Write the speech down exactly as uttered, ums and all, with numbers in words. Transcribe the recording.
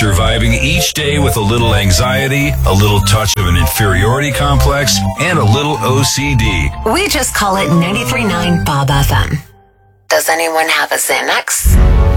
surviving each day with a little anxiety, a little touch of an inferiority complex, and a little O C D. We just call it ninety-three point nine Bob F M. Does anyone have a Xanax?